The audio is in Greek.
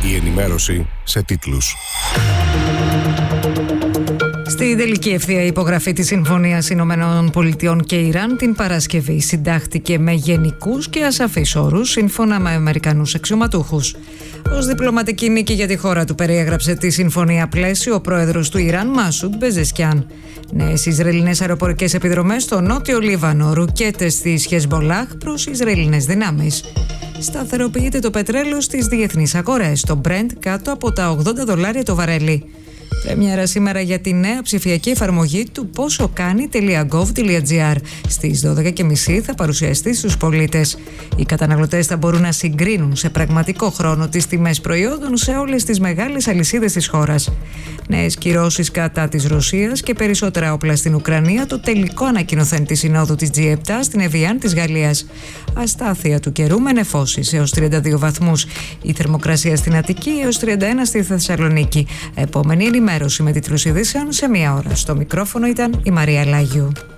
Η ενημέρωση σε τίτλους. Στη τελική ευθεία υπογραφή της Συμφωνίας Ηνωμένων Πολιτειών και Ιράν την Παρασκευή συντάχθηκε με γενικούς και ασαφείς όρους σύμφωνα με Αμερικανούς αξιωματούχους. Ως διπλωματική νίκη για τη χώρα του περιέγραψε τη συμφωνία πλαίσιο ο πρόεδρος του Ιράν Μασούντ Πεζεσκιάν. Νέες Ισραηλινές αεροπορικές επιδρομές στο νότιο Λίβανο, ρουκέτες της Χεσμπολάχ προς Ισραηλινές δυνάμεις. Σταθεροποιείται το πετρέλαιο στις διεθνείς αγορές, το Brent κάτω από τα $80 το βαρέλι. Πρέμιερα σήμερα για τη νέα ψηφιακή εφαρμογή του posokani.gov.gr. Στις 12.30 θα παρουσιαστεί στους πολίτες. Οι καταναλωτές θα μπορούν να συγκρίνουν σε πραγματικό χρόνο τις τιμές προϊόντων σε όλες τις μεγάλες αλυσίδες της χώρας. Νέες κυρώσεις κατά της Ρωσίας και περισσότερα όπλα στην Ουκρανία, το τελικό ανακοινωθέν της Συνόδου της G7 στην Εβιάν της Γαλλίας. Αστάθεια του καιρού με νεφώσεις έως 32 βαθμούς. Η θερμοκρασία στην Αττική έως 31 στη Θεσσαλονίκη. Επόμενη ενημέρωση με τίτλους ειδήσεων σε 1 ώρα. Στο μικρόφωνο ήταν η Μαρία Λάγιου.